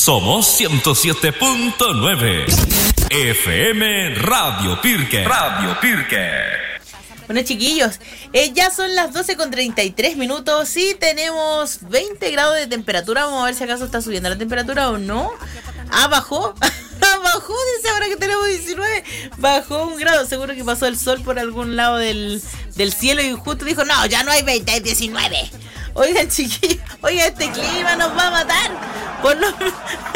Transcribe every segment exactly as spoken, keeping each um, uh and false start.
Somos ciento siete punto nueve. F M Radio Pirque. Radio Pirque. Bueno, chiquillos, eh, ya son las doce con treinta y tres minutos y tenemos veinte grados de temperatura. Vamos a ver si acaso está subiendo la temperatura o no. Ah, bajó. Bajó, dice ahora que tenemos diecinueve. Bajó un grado. Seguro que pasó el sol por algún lado del, del cielo y justo dijo, no, ya no hay veinte, hay diecinueve. Oigan, chiquillos, oigan, este clima nos va a matar. Por lo, por lo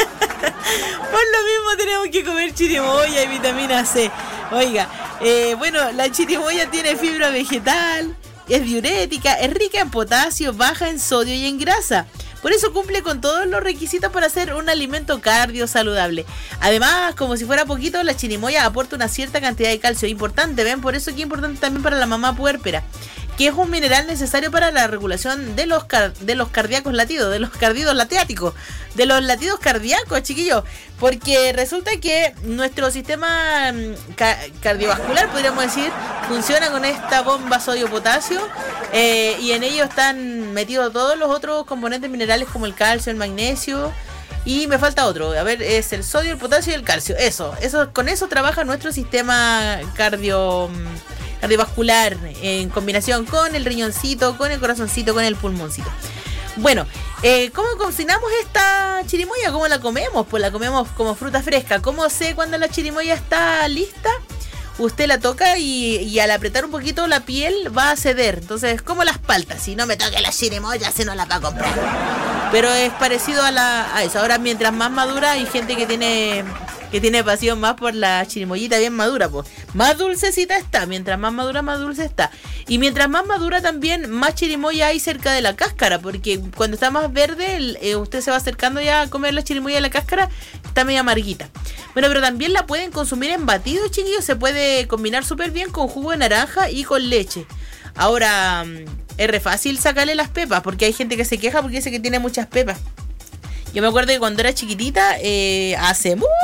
mismo tenemos que comer chirimoya y vitamina C. Oiga, eh, bueno, la chirimoya tiene fibra vegetal, es diurética, es rica en potasio, baja en sodio y en grasa. Por eso cumple con todos los requisitos para ser un alimento cardio saludable. Además, como si fuera poquito, la chirimoya aporta una cierta cantidad de calcio. Importante, ¿ven? Por eso que es importante también para la mamá puérpera, que es un mineral necesario para la regulación de los car- de los cardíacos latidos, de los cardidos latiáticos, de los latidos cardíacos, chiquillos, porque resulta que nuestro sistema ca- cardiovascular, podríamos decir, funciona con esta bomba sodio-potasio, eh, y en ello están metidos todos los otros componentes minerales como el calcio, el magnesio, y me falta otro, a ver, es el sodio, el potasio y el calcio, eso, eso con eso trabaja nuestro sistema cardio... cardiovascular, en combinación con el riñoncito, con el corazoncito, con el pulmoncito. Bueno, eh, ¿cómo cocinamos esta chirimoya? ¿Cómo la comemos? Pues la comemos como fruta fresca. ¿Cómo sé cuando la chirimoya está lista? Usted la toca y, y al apretar un poquito la piel va a ceder. Entonces, como las paltas. Si no me toque la chirimoya, se no la va a comprar. Pero es parecido a, la, a eso. Ahora, mientras más madura, hay gente que tiene... que tiene pasión más por la chirimoyita bien madura, pues. Más dulcecita está, mientras más madura, más dulce está. Y mientras más madura también, más chirimoya hay cerca de la cáscara, porque cuando está más verde, el, eh, usted se va acercando ya a comer la chirimoya de la cáscara, está media amarguita. Bueno, pero también la pueden consumir en batido, chiquillos, se puede combinar súper bien con jugo de naranja y con leche. Ahora, es re fácil sacarle las pepas, porque hay gente que se queja porque dice que tiene muchas pepas. Yo me acuerdo que cuando era chiquitita, eh, hace mucho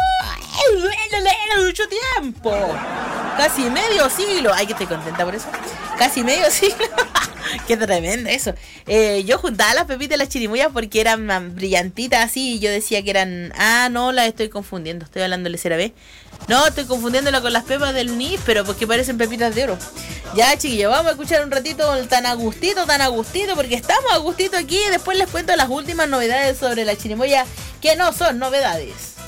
tiempo, casi medio siglo, ay que estoy contenta por eso, casi medio siglo, qué tremendo eso, eh, yo juntaba las pepitas de las chirimoyas porque eran brillantitas así y yo decía que eran, ah no, las estoy confundiendo, estoy hablando de C R B, no, estoy confundiéndola con las pepas del níspero porque parecen pepitas de oro. Ya, chiquillos, vamos a escuchar un ratito tan a gustito, tan a gustito, porque estamos a gustito aquí y después les cuento las últimas novedades sobre la chirimoya, que no son novedades.